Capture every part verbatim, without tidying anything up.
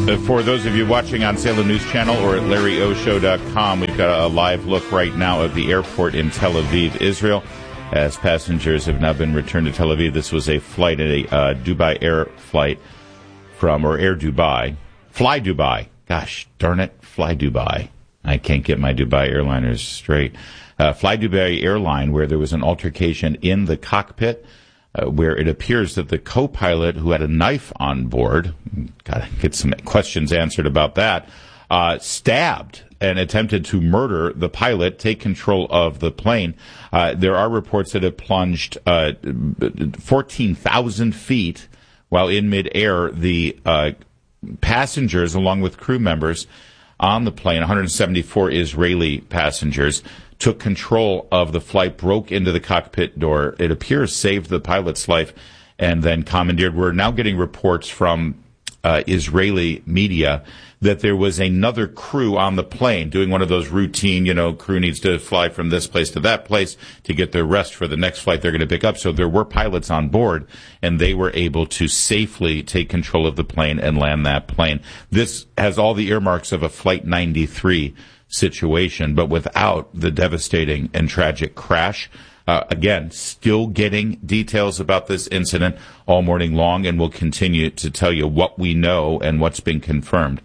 Uh, for those of you watching on Salem News Channel or at Larry O Show dot com, we've got a live look right now of the airport in Tel Aviv, Israel, as passengers have now been returned to Tel Aviv. This was a flight, a uh, Dubai Air flight from, or Air Dubai, Fly Dubai. Gosh darn it, Fly Dubai. I can't get my Dubai airliners straight. Uh, Fly Dubai Airline, where there was an altercation in the cockpit, uh, where it appears that the co-pilot, who had a knife on board, gotta get some questions answered about that, uh, stabbed and attempted to murder the pilot, take control of the plane. Uh, there are reports that it plunged uh, fourteen thousand feet while in midair. The uh, passengers, along with crew members on the plane, one hundred seventy-four Israeli passengers, took control of the flight, broke into the cockpit door. It appears saved the pilot's life and then commandeered. We're now getting reports from uh, Israeli media that there was another crew on the plane doing one of those routine, you know, crew needs to fly from this place to that place to get their rest for the next flight they're going to pick up. So there were pilots on board, and they were able to safely take control of the plane and land that plane. This has all the earmarks of a Flight ninety-three situation, but without the devastating and tragic crash. Uh, again, still getting details about this incident all morning long, and we'll continue to tell you what we know and what's been confirmed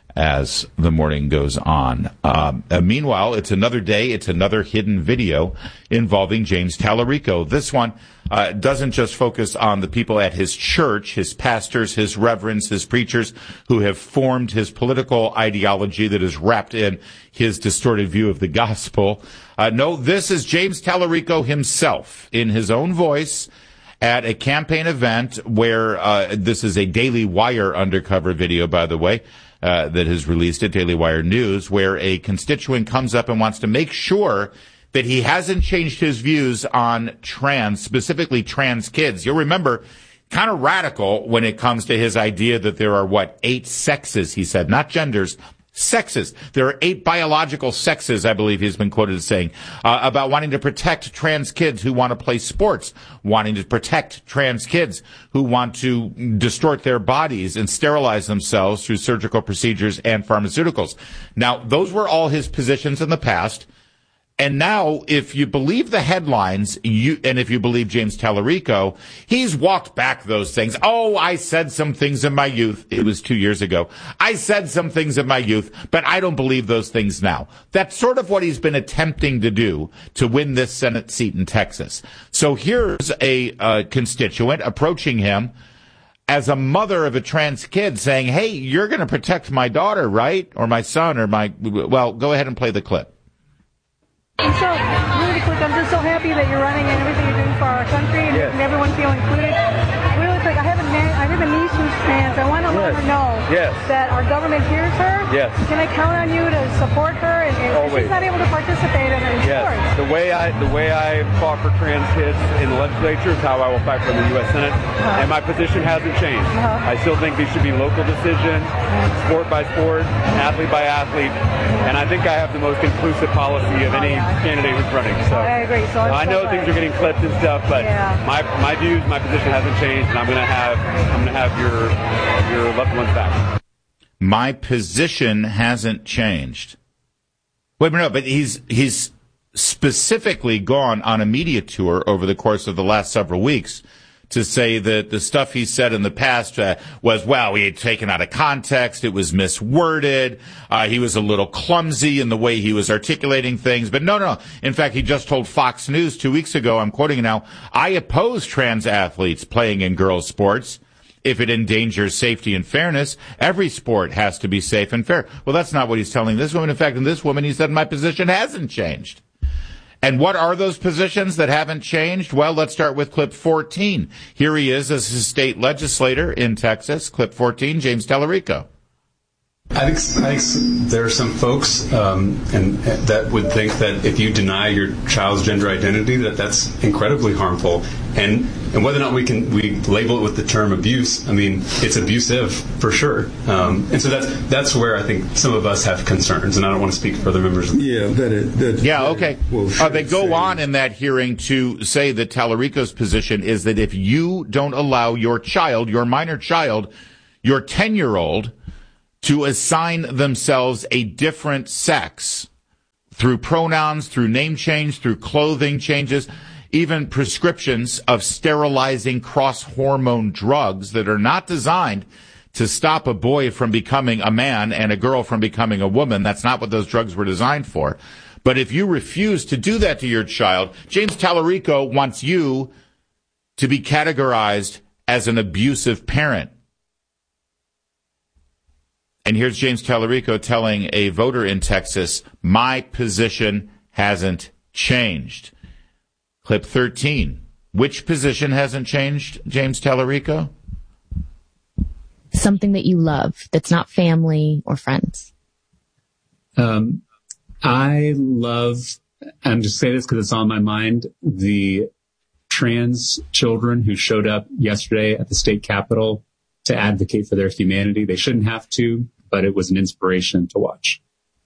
as the morning goes on. Um, uh, meanwhile, it's another day. It's another hidden video involving James Tallarico. This one uh, doesn't just focus on the people at his church, his pastors, his reverends, his preachers, who have formed his political ideology that is wrapped in his distorted view of the gospel. Uh, no, this is James Tallarico himself, in his own voice, at a campaign event where uh, this is a Daily Wire undercover video, by the way, uh, that has released it, Daily Wire News, where a constituent comes up and wants to make sure that he hasn't changed his views on trans, specifically trans kids. You'll remember, kind of radical when it comes to his idea that there are, what, eight sexes, he said, not genders, sexes. There are eight biological sexes, I believe he's been quoted as saying, uh, about wanting to protect trans kids who want to play sports, wanting to protect trans kids who want to distort their bodies and sterilize themselves through surgical procedures and pharmaceuticals. Now, those were all his positions in the past. And now, if you believe the headlines, you, and if you believe James Tallarico, he's walked back those things. Oh, I said some things in my youth. It was two years ago. I said some things in my youth, but I don't believe those things now. That's sort of what he's been attempting to do to win this Senate seat in Texas. So here's a uh, constituent approaching him as a mother of a trans kid saying, hey, you're going to protect my daughter, right? Or my son, or my, well, go ahead and play the clip. And so, really quick, I'm just so happy that you're running and everything you're doing for our country and yes. making everyone feel included. Really quick, I have a, na- I have a niece who's trans. I want to yes. let her know yes. that our government hears her. Yes. Can I count on you to support her? And, and she's not able to participate in her yes. sports. The way I the way I fought for trans kids in the legislature is how I will fight for the U S Senate. Uh-huh. And my position hasn't changed. Uh-huh. I still think these should be local decisions, uh-huh. sport by sport, athlete by athlete. And I think I have the most inclusive policy of any oh, yeah. candidate who's running. So I agree. So, so I know so things are getting clipped and stuff, but yeah. my my views, my position hasn't changed, and I'm gonna have I'm gonna have your your loved ones back. My position hasn't changed. Wait a minute, but he's he's specifically gone on a media tour over the course of the last several weeks to say that the stuff he said in the past uh, was, well, he had taken out of context, it was misworded, uh, he was a little clumsy in the way he was articulating things. But no, no. In fact, he just told Fox News two weeks ago, I'm quoting now, I oppose trans athletes playing in girls' sports. If it endangers safety and fairness, every sport has to be safe and fair. Well, that's not what he's telling this woman. In fact, in this woman, he said, my position hasn't changed. And what are those positions that haven't changed? Well, let's start with clip fourteen. Here he is as a state legislator in Texas. Clip fourteen, James Tallarico. I think, I think there are some folks um, and that would think that if you deny your child's gender identity, that that's incredibly harmful. And and whether or not we can we label it with the term abuse, I mean, it's abusive for sure. Um, and so that's that's where I think some of us have concerns. And I don't want to speak for other members. Of the yeah, that it, that yeah, okay. Well, uh, they go on in that hearing to say that Tallarico's position is that if you don't allow your child, your minor child, your ten-year-old, to assign themselves a different sex through pronouns, through name change, through clothing changes, even prescriptions of sterilizing cross-hormone drugs that are not designed to stop a boy from becoming a man and a girl from becoming a woman. That's not what those drugs were designed for. But if you refuse to do that to your child, James Tallarico wants you to be categorized as an abusive parent. And here's James Tallarico telling a voter in Texas, my position hasn't changed. Clip thirteen. Which position hasn't changed, James Tallarico? Something that you love that's not family or friends. Um, I love, I'm just saying this because it's on my mind, the trans children who showed up yesterday at the state capitol to advocate for their humanity. They shouldn't have to, but it was an inspiration to watch.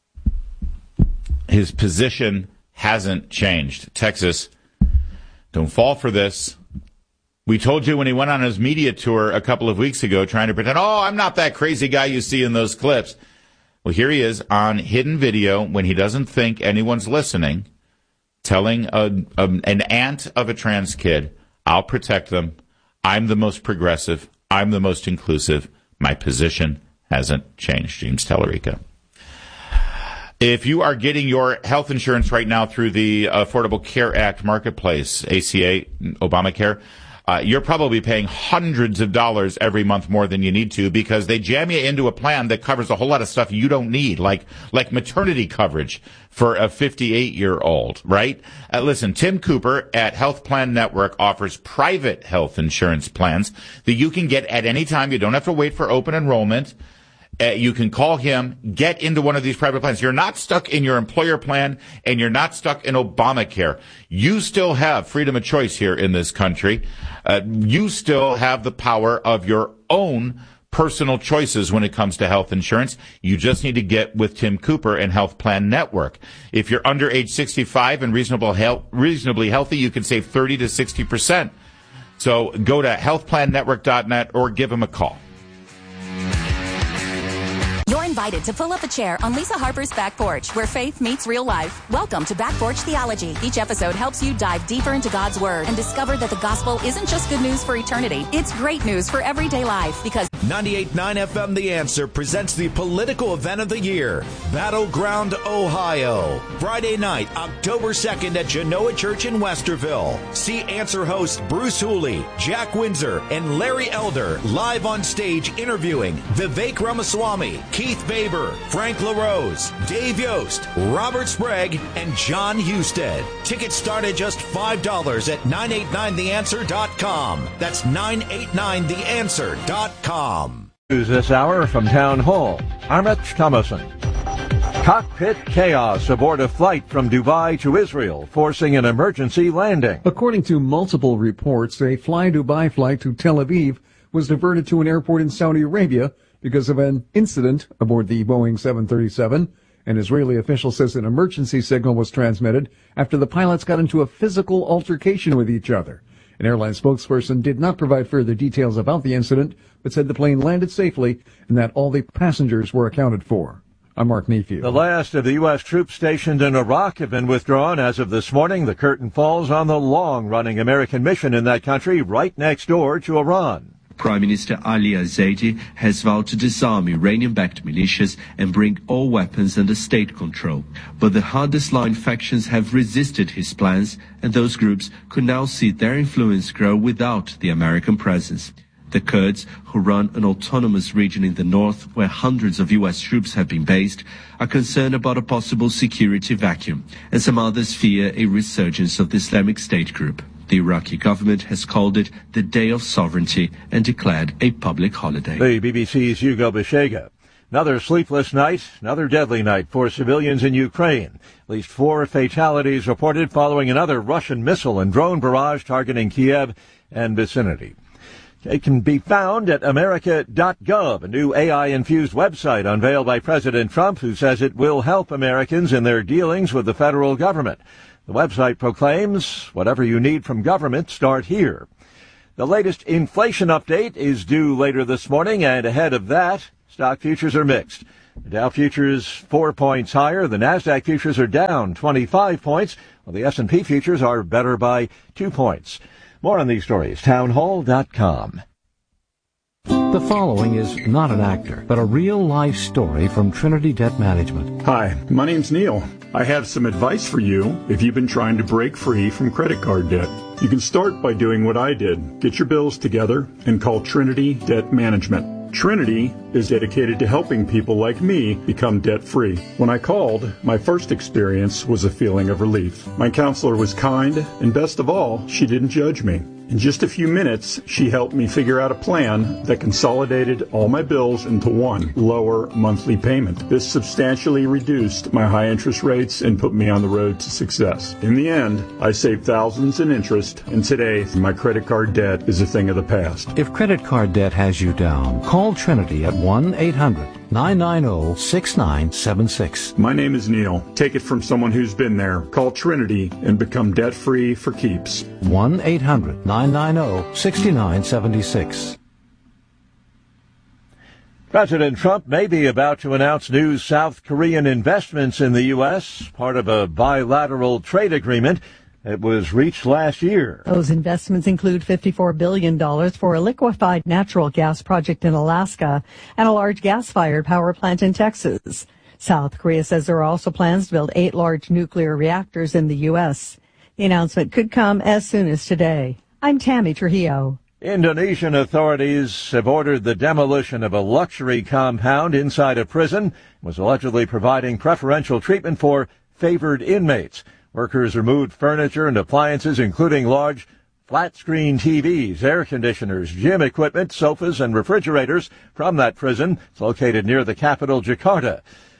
His position hasn't changed. Texas, don't fall for this. We told you when he went on his media tour a couple of weeks ago trying to pretend, oh, I'm not that crazy guy you see in those clips. Well, here he is on hidden video when he doesn't think anyone's listening, telling a, a, an aunt of a trans kid, I'll protect them. I'm the most progressive. I'm the most inclusive. My position hasn't changed. James Tallarico. If you are getting your health insurance right now through the Affordable Care Act marketplace, A C A, Obamacare, uh, you're probably paying hundreds of dollars every month more than you need to because they jam you into a plan that covers a whole lot of stuff you don't need, like like maternity coverage for a fifty-eight-year-old, right? Uh, listen, Tim Cooper at Health Plan Network offers private health insurance plans that you can get at any time. You don't have to wait for open enrollment. Uh, you can call him, get into one of these private plans. You're not stuck in your employer plan, and you're not stuck in Obamacare. You still have freedom of choice here in this country. Uh, you still have the power of your own personal choices when it comes to health insurance. You just need to get with Tim Cooper and Health Plan Network. If you're under age sixty-five and reasonable health, reasonably healthy, you can save thirty to sixty percent. So go to health plan network dot net or give him a call. You're invited to pull up a chair on Lisa Harper's Back Porch, where faith meets real life. Welcome to Back Porch Theology. Each episode helps you dive deeper into God's Word and discover that the gospel isn't just good news for eternity. It's great news for everyday life because ninety-eight point nine F M The Answer presents the political event of the year, Battleground, Ohio. Friday night, October second at Genoa Church in Westerville. See Answer host Bruce Hooley, Jack Windsor, and Larry Elder live on stage interviewing Vivek Ramaswamy, Keith Baber, Frank LaRose, Dave Yost, Robert Sprague, and John Husted. Tickets start at just five dollars at nine eight nine the answer dot com. That's nine eight nine the answer dot com. News this hour from Town Hall. I'm Rich Thomason. Cockpit chaos aboard a flight from Dubai to Israel, forcing an emergency landing. According to multiple reports, a Fly Dubai flight to Tel Aviv was diverted to an airport in Saudi Arabia because of an incident aboard the Boeing seven thirty-seven. An Israeli official says an emergency signal was transmitted after the pilots got into a physical altercation with each other. An airline spokesperson did not provide further details about the incident, but said the plane landed safely and that all the passengers were accounted for. I'm Mark Mayfield. The last of the U S troops stationed in Iraq have been withdrawn as of this morning. The curtain falls on the long-running American mission in that country right next door to Iran. Prime Minister Ali al-Zaidi has vowed to disarm Iranian-backed militias and bring all weapons under state control. But the hardest-line factions have resisted his plans, and those groups could now see their influence grow without the American presence. The Kurds, who run an autonomous region in the north where hundreds of U S troops have been based, are concerned about a possible security vacuum, and some others fear a resurgence of the Islamic State group. The Iraqi government has called it the Day of Sovereignty and declared a public holiday. The B B C's Hugo Beshega. Another sleepless night, another deadly night for civilians in Ukraine. At least four fatalities reported following another Russian missile and drone barrage targeting Kiev and vicinity. It can be found at America dot gov, a new A I-infused website unveiled by President Trump, who says it will help Americans in their dealings with the federal government. The website proclaims, whatever you need from government, start here. The latest inflation update is due later this morning, and ahead of that, Stock futures are mixed. The Dow futures four points higher. The Nasdaq futures are down twenty-five points, while the S and P futures are better by two points. More on these stories, townhall dot com. The following is not an actor, but a real-life story from Trinity Debt Management. Hi, my name's Neil. I have some advice for you if you've been trying to break free from credit card debt. You can start by doing what I did. Get your bills together and call Trinity Debt Management. Trinity is dedicated to helping people like me become debt-free. When I called, my first experience was a feeling of relief. My counselor was kind, and best of all, she didn't judge me. In just a few minutes, she helped me figure out a plan that consolidated all my bills into one lower monthly payment. This substantially reduced my high interest rates and put me on the road to success. In the end, I saved thousands in interest, and today my credit card debt is a thing of the past. If credit card debt has you down, call Trinity at one eight hundred nine nine zero six nine seven six. My name is Neil. Take it from someone who's been there. Call Trinity and become debt-free for keeps. one eight hundred nine nine zero six nine seven six. President Trump may be about to announce new South Korean investments in the U S, part of a bilateral trade agreement that was reached last year. Those investments include fifty-four billion dollars for a liquefied natural gas project in Alaska and a large gas-fired power plant in Texas. South Korea says there are also plans to build eight large nuclear reactors in the U S. The announcement could come as soon as today. I'm Tammy Trujillo. Indonesian authorities have ordered the demolition of a luxury compound inside a prison. It was allegedly providing preferential treatment for favored inmates. Workers removed furniture and appliances, including large flat-screen T Vs, air conditioners, gym equipment, sofas, and refrigerators from that prison. It's located near the capital, Jakarta.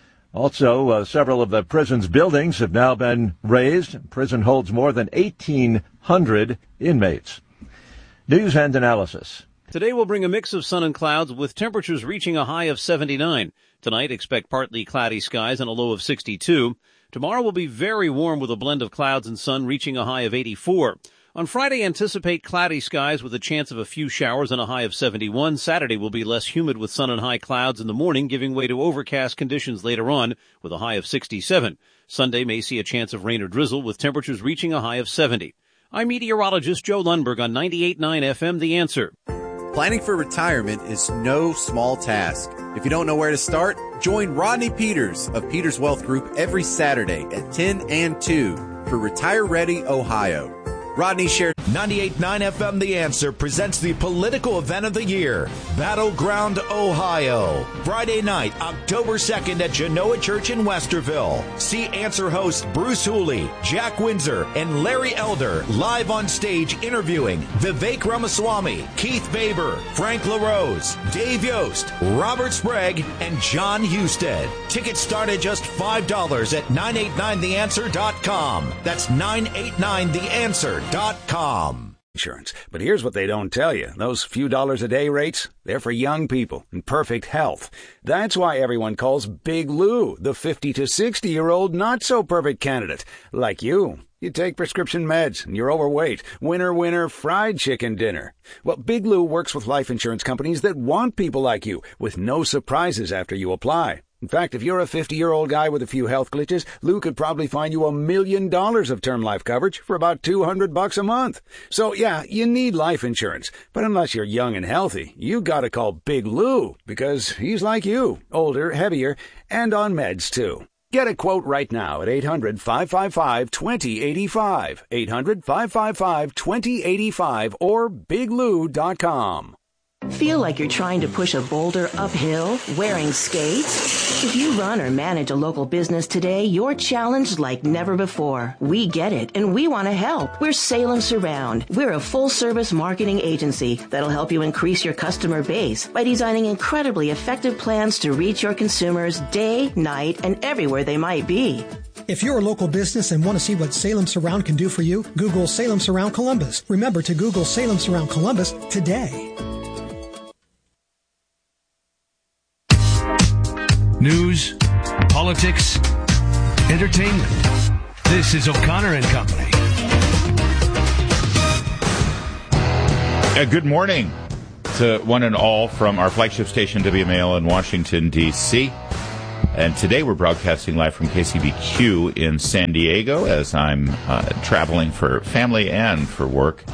Also, uh, several of the prison's buildings have now been razed. The prison holds more than eighteen hundred inmates. News and analysis. Today will bring a mix of sun and clouds with temperatures reaching a high of seventy-nine. Tonight, expect partly cloudy skies and a low of sixty-two. Tomorrow will be very warm with a blend of clouds and sun reaching a high of eighty-four. On Friday, anticipate cloudy skies with a chance of a few showers and a high of seventy-one. Saturday will be less humid with sun and high clouds in the morning, giving way to overcast conditions later on with a high of sixty-seven. Sunday may see a chance of rain or drizzle with temperatures reaching a high of seventy. I'm meteorologist Joe Lundberg on ninety-eight point nine F M, The Answer. Planning for retirement is no small task. If you don't know where to start, join Rodney Peters of Peters Wealth Group every Saturday at ten and two for Retire Ready Ohio. Rodney shared. ninety-eight point nine F M The Answer presents the political event of the year, Battleground Ohio. Friday night, October second at Genoa Church in Westerville. See Answer hosts Bruce Hooley, Jack Windsor, and Larry Elder live on stage interviewing Vivek Ramaswamy, Keith Baber, Frank LaRose, Dave Yost, Robert Sprague, and John Husted. Tickets start at just five dollars at nine eight nine the answer dot com. That's nine eight nine the answer dot com. Insurance. But here's what they don't tell you. Those few dollars a day rates, they're for young people in perfect health. That's why everyone calls Big Lou the fifty to sixty year old not so perfect candidate. Like you. You take prescription meds and you're overweight. Winner, winner, fried chicken dinner. Well, Big Lou works with life insurance companies that want people like you with no surprises after you apply. In fact, if you're a fifty-year-old guy with a few health glitches, Lou could probably find you a million dollars of term life coverage for about two hundred bucks a month. So, yeah, you need life insurance. But unless you're young and healthy, you gotta call Big Lou because he's like you, older, heavier, and on meds, too. Get a quote right now at eight hundred five five five two zero eight five, eight hundred five five five two zero eight five, or big lou dot com. Feel like you're trying to push a boulder uphill wearing skates? If you run or manage a local business today, you're challenged like never before. We get it, and we want to help. We're Salem Surround. We're a full-service marketing agency that'll help you increase your customer base by designing incredibly effective plans to reach your consumers day, night, and everywhere they might be. If you're a local business and want to see what Salem Surround can do for you, Google Salem Surround Columbus. Remember to Google Salem Surround Columbus today. News, politics, entertainment. This is O'Connor and Company. Uh, good morning. to one and all from our flagship station, W M A L in Washington, D C And today we're broadcasting live from K C B Q in San Diego as I'm uh, traveling for family and for work.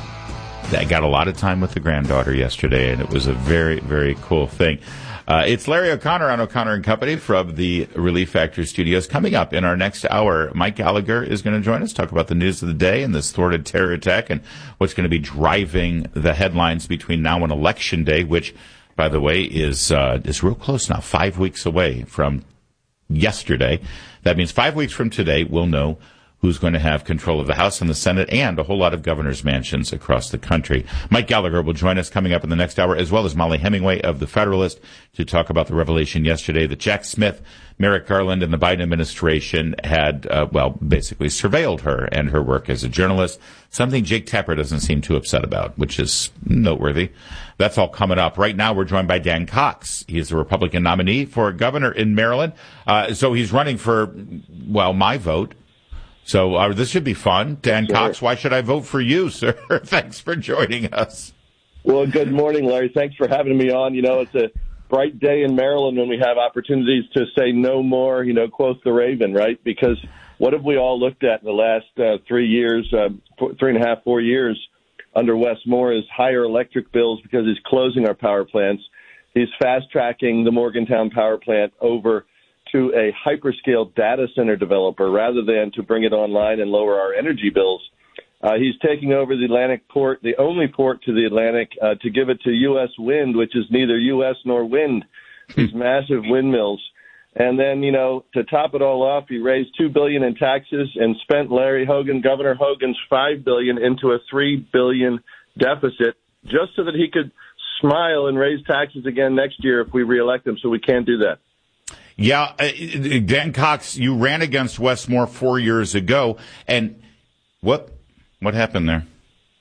I got a lot of time with the granddaughter yesterday, and it was a very, very cool thing. Uh, it's Larry O'Connor on O'Connor and Company from the Relief Factor Studios. Coming up in our next hour, Mike Gallagher is going to join us, talk about the news of the day and this thwarted terror attack and what's going to be driving the headlines between now and Election Day, which, by the way, is uh, is real close now, five weeks away from yesterday. That means five weeks from today, we'll know who's going to have control of the House and the Senate and a whole lot of governors' mansions across the country. Mike Gallagher will join us coming up in the next hour, as well as Molly Hemingway of The Federalist, to talk about the revelation yesterday that Jack Smith, Merrick Garland, and the Biden administration had, uh, well, basically surveilled her and her work as a journalist, something Jake Tapper doesn't seem too upset about, which is noteworthy. That's all coming up. Right now, we're joined by Dan Cox. He's the Republican nominee for governor in Maryland. Uh, so he's running for, well, my vote. So uh, this should be fun. Dan sure. Cox, why should I vote for you, sir? Thanks for joining us. Well, good morning, Larry. Thanks for having me on. You know, it's a bright day in Maryland when we have opportunities to say no more, you know, quote the Raven, right? Because what have we all looked at in the last uh, three years, uh, four, three and a half, four years under Wes Moore is higher electric bills because he's closing our power plants. He's fast-tracking the Morgantown power plant over to a hyperscale data center developer rather than to bring it online and lower our energy bills. Uh, he's taking over the Atlantic port, the only port to the Atlantic, uh, to give it to U S Wind, which is neither U S nor wind, these massive windmills. And then, you know, to top it all off, he raised two billion dollars in taxes and spent Larry Hogan, Governor Hogan's five billion dollars into a three billion dollars deficit just so that he could smile and raise taxes again next year if we reelect him. So we can't do that. Yeah, uh, Dan Cox, you ran against Wes Moore four years ago, and what what happened there?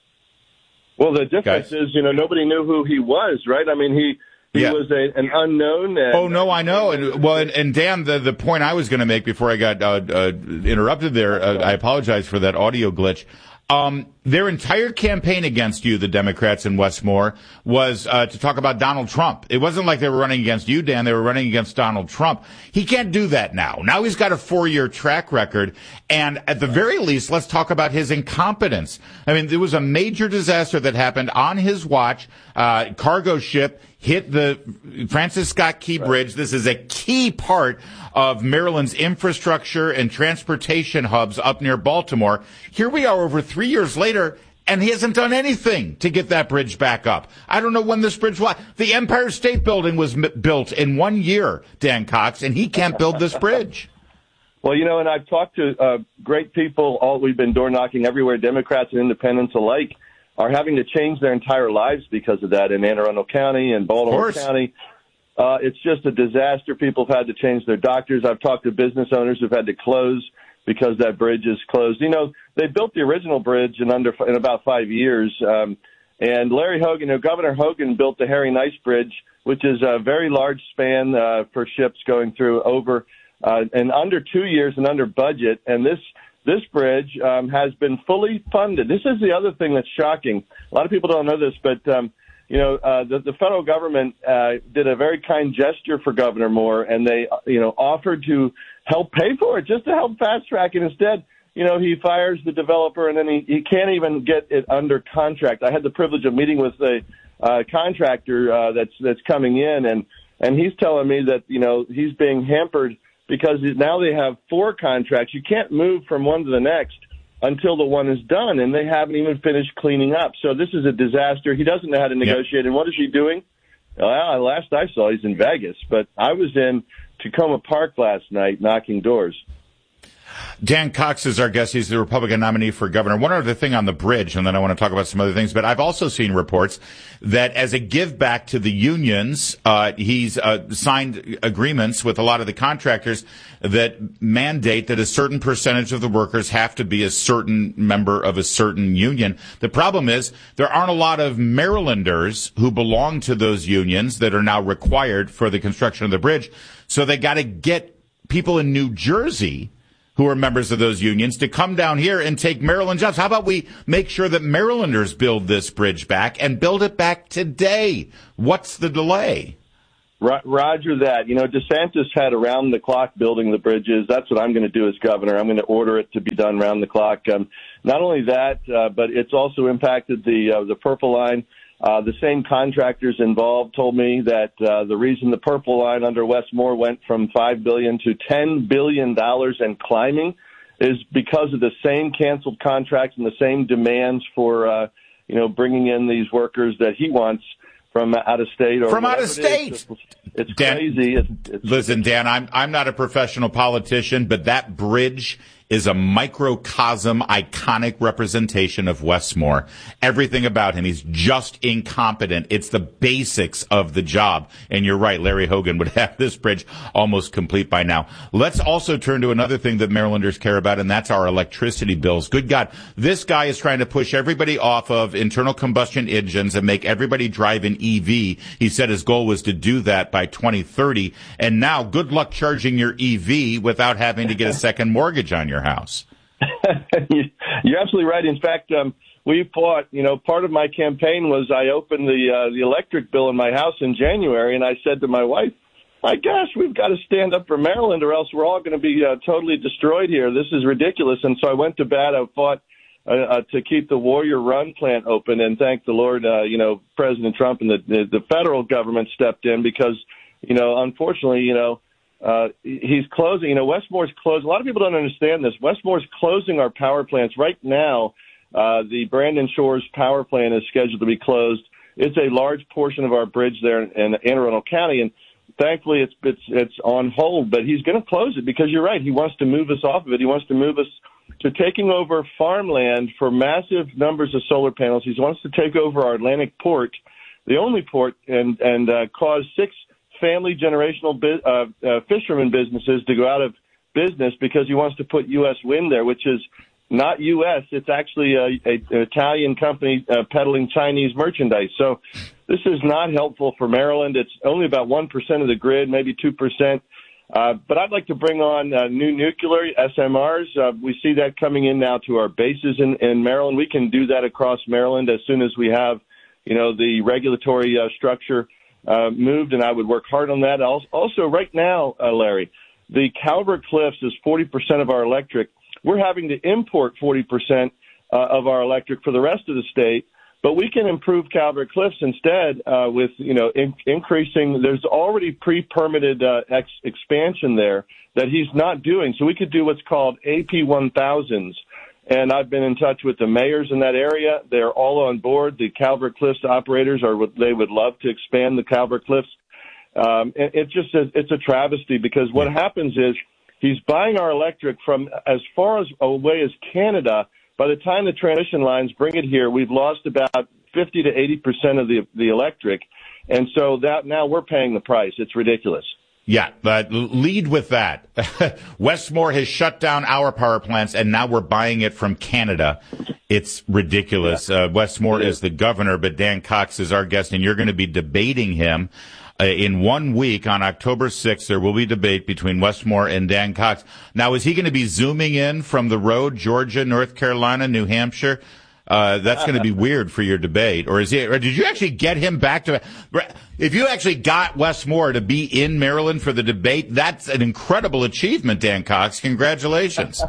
Well, the difference Guys. is, you know, nobody knew who he was, right? I mean, he he yeah. was a, an unknown. And, oh no, I know. And well, and, and Dan, the the point I was going to make before I got uh, uh, interrupted there, uh, I apologize for that audio glitch. Um, their entire campaign against you, the Democrats in Wes Moore, was uh, to talk about Donald Trump. It wasn't like they were running against you, Dan. They were running against Donald Trump. He can't do that now. Now he's got a four-year track record. And at the very least, let's talk about his incompetence. I mean, there was a major disaster that happened on his watch. Uh, cargo ship hit the Francis Scott Key Bridge. This is a key part of Maryland's infrastructure and transportation hubs up near Baltimore. Here we are over three years later, and he hasn't done anything to get that bridge back up. I don't know when this bridge was. The Empire State Building was m- built in one year, Dan Cox, and he can't build this bridge. Well, you know, and I've talked to uh, great people. All we've been door knocking everywhere, Democrats and independents alike, are having to change their entire lives because of that in Anne Arundel County and Baltimore County. Uh, it's just a disaster. People have had to change their doctors. I've talked to business owners who've had to close because that bridge is closed. You know, they built the original bridge in under in about five years. Um, and Larry Hogan, you know, Governor Hogan built the Harry Nice Bridge, which is a very large span uh, for ships going through over uh, in under two years and under budget. And this This bridge um, has been fully funded. This is the other thing that's shocking. A lot of people don't know this, but, um, you know, uh, the, the federal government uh, did a very kind gesture for Governor Moore, and they, you know, offered to help pay for it, just to help fast-track it. Instead, you know, he fires the developer, and then he, he can't even get it under contract. I had the privilege of meeting with the uh, contractor uh, that's that's coming in, and, and he's telling me that, you know, he's being hampered because now they have four contracts. You can't move from one to the next until the one is done, and they haven't even finished cleaning up. So this is a disaster. He doesn't know how to negotiate. Yep. And what is he doing? Well, last I saw, he's in Vegas. But I was in Tacoma Park last night knocking doors. Dan Cox is our guest. He's the Republican nominee for governor. One other thing on the bridge, and then I want to talk about some other things, but I've also seen reports that as a give back to the unions, uh, he's uh, signed agreements with a lot of the contractors that mandate that a certain percentage of the workers have to be a certain member of a certain union. The problem is there aren't a lot of Marylanders who belong to those unions that are now required for the construction of the bridge. So they got to get people in New Jersey who are members of those unions to come down here and take Maryland jobs. How about we make sure that Marylanders build this bridge back and build it back today? What's the delay? Roger that. You know, DeSantis had around the clock building the bridges. That's what I'm going to do as governor. I'm going to order it to be done around the clock. Um, not only that, uh, but it's also impacted the uh, the Purple Line. Uh, the same contractors involved told me that uh, the reason the Purple Line under Wes Moore went from five billion dollars to ten billion dollars and climbing is because of the same canceled contracts and the same demands for, uh, you know, bringing in these workers that he wants from out of state or from out of state. It is. It's, it's Dan, crazy. It's, it's, listen, Dan, I'm I'm not a professional politician, but that bridge is a microcosm, iconic representation of Wes Moore. Everything about him, he's just incompetent. It's the basics of the job. And you're right, Larry Hogan would have this bridge almost complete by now. Let's also turn to another thing that Marylanders care about, and that's our electricity bills. Good God, this guy is trying to push everybody off of internal combustion engines and make everybody drive an E V. He said his goal was to do that by twenty thirty. And now, good luck charging your E V without having to get a second mortgage on your house. You're absolutely right. In fact, um, we fought, you know, part of my campaign was I opened the uh, the electric bill in my house in January, and I said to my wife, my gosh, we've got to stand up for Maryland or else we're all going to be uh, totally destroyed here. This is ridiculous. And so I went to bat. I fought uh, uh, to keep the Warrior Run plant open, and thank the Lord, uh, you know, President Trump and the, the, the federal government stepped in because, you know, unfortunately, you know, Uh, he's closing, you know, Wes Moore's closing. A lot of people don't understand this. Wes Moore's closing our power plants. Right now, uh, the Brandon Shores power plant is scheduled to be closed. It's a large portion of our bridge there in, in Anne Arundel County, and thankfully it's, it's, it's on hold, but he's going to close it because you're right. He wants to move us off of it. He wants to move us to taking over farmland for massive numbers of solar panels. He wants to take over our Atlantic port, the only port, and, and, uh, cause six family generational bu- uh, uh, fishermen businesses to go out of business because he wants to put U S wind there, which is not U S. It's actually a, a, an Italian company uh, peddling Chinese merchandise. So this is not helpful for Maryland. It's only about one percent of the grid, maybe two percent. Uh, but I'd like to bring on uh, new nuclear S M Rs. Uh, we see that coming in now to our bases in, in Maryland. We can do that across Maryland as soon as we have, you know, the regulatory uh, structure Uh, moved, and I would work hard on that. Also, right now, uh, Larry, the Calvert Cliffs is forty percent of our electric. We're having to import forty percent uh, of our electric for the rest of the state, but we can improve Calvert Cliffs instead uh, with, you know, in- increasing. There's already pre-permitted uh, ex- expansion there that he's not doing, so we could do what's called A P one thousands. And I've been in touch with the mayors in that area. They're all on board. The Calvert Cliffs operators are, they would love to expand the Calvert Cliffs. Um, it, it's just a, it's a travesty because what happens is he's buying our electric from as far as away as Canada. By the time the transmission lines bring it here, we've lost about fifty to eighty percent of the the electric, and so that now we're paying the price. It's ridiculous. Yeah, but lead with that. Wes Moore has shut down our power plants, and now we're buying it from Canada. It's ridiculous. Yeah. Uh, Wes Moore is the governor, but Dan Cox is our guest, and you're going to be debating him uh, in one week on October sixth. There will be debate between Wes Moore and Dan Cox. Now, is he going to be zooming in from the road, Georgia, North Carolina, New Hampshire? Uh, that's going to be weird for your debate. Or is he, or did you actually get him back to, if you actually got Wes Moore to be in Maryland for the debate, that's an incredible achievement, Dan Cox. Congratulations.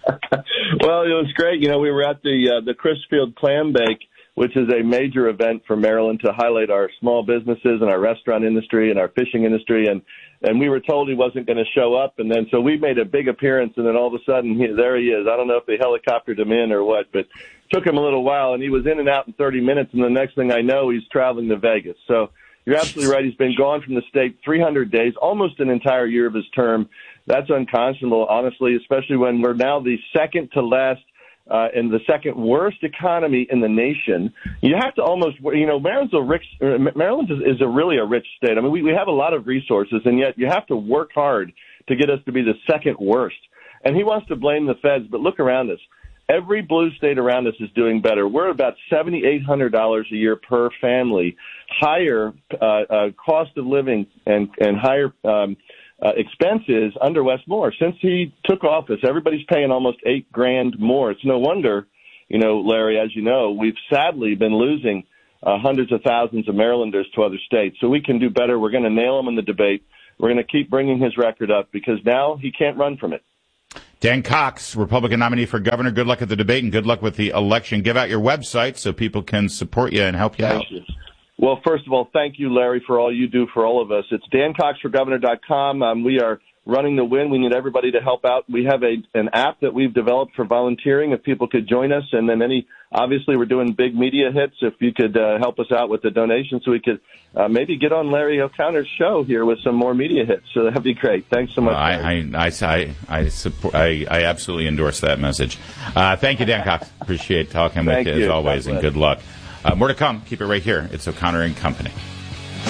Well, it was great. You know, we were at the, uh, the Crisfield Clam Bake, which is a major event for Maryland to highlight our small businesses and our restaurant industry and our fishing industry. And, and we were told he wasn't going to show up. And then, so we made a big appearance, and then all of a sudden, he, there he is. I don't know if they helicoptered him in or what, but took him a little while, and he was in and out in thirty minutes, and the next thing I know, he's traveling to Vegas. So you're absolutely right. He's been gone from the state three hundred days, almost an entire year of his term. That's unconscionable, honestly, especially when we're now the second to last uh, and the second worst economy in the nation. You have to almost, you know, Maryland's a rich, Maryland is, is a really a rich state. I mean, we, we have a lot of resources, and yet you have to work hard to get us to be the second worst. And he wants to blame the feds, but look around us. Every blue state around us is doing better. We're about seven thousand eight hundred dollars a year per family, higher uh, uh, cost of living and, and higher um, uh, expense is under Wes Moore. Since he took office, everybody's paying almost eight grand more. It's no wonder, you know, Larry, as you know, we've sadly been losing uh, hundreds of thousands of Marylanders to other states. So we can do better. We're going to nail him in the debate. We're going to keep bringing his record up because now he can't run from it. Dan Cox, Republican nominee for governor. Good luck at the debate and good luck with the election. Give out your website so people can support you and help you Thank out. You. Well, first of all, thank you, Larry, for all you do for all of us. It's dan cox for governor dot com. Um, we are running the win. We need everybody to help out. We have a an app that we've developed for volunteering if people could join us. And then any, obviously, we're doing big media hits. If you could uh, help us out with the donation so we could uh, maybe get on Larry O'Connor's show here with some more media hits. So that'd be great. Thanks so much. Uh, I, I, I, I, support, I, I absolutely endorse that message. Uh, thank you, Dan Cox. Appreciate talking with Thank you, you as always, God and bless. good luck. Uh, more to come. Keep it right here. It's O'Connor and Company.